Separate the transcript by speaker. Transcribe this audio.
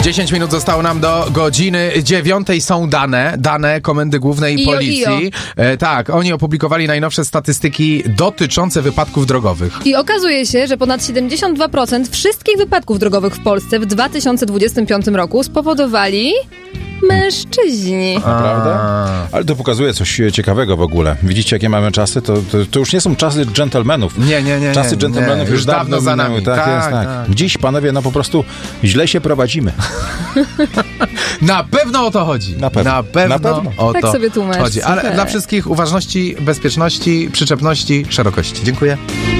Speaker 1: 10 minut zostało nam do godziny 9. Są dane Komendy Głównej Policji. Tak, oni opublikowali najnowsze statystyki dotyczące wypadków drogowych.
Speaker 2: I okazuje się, że ponad 72% wszystkich wypadków drogowych w Polsce w 2025 roku spowodowali mężczyźni.
Speaker 3: Naprawdę? Ale to pokazuje coś ciekawego w ogóle. Widzicie, jakie mamy czasy? To już nie są czasy dżentelmenów.
Speaker 1: Nie.
Speaker 3: Czasy dżentelmenów już dawno
Speaker 1: za nami.
Speaker 3: minęły. Tak jest. Dziś, panowie, po prostu źle się prowadzimy.
Speaker 1: Na pewno o to chodzi.
Speaker 3: Na pewno.
Speaker 1: O
Speaker 2: tak
Speaker 1: to
Speaker 2: sobie tłumaczcie.
Speaker 1: chodzi. Ale dla wszystkich uważności, bezpieczności, przyczepności, szerokości. Dziękuję.